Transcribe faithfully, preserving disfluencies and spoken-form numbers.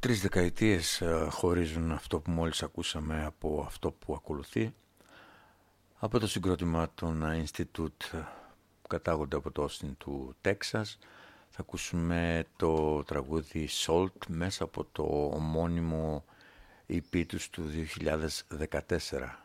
Τρεις δεκαετίες χωρίζουν αυτό που μόλις ακούσαμε από αυτό που ακολουθεί. Από το συγκρότημα των Institute που κατάγονται από το Όστιν του Τέξας θα ακούσουμε το τραγούδι Salt μέσα από το ομώνυμο ι πι τους του δύο χιλιάδες δεκατέσσερα.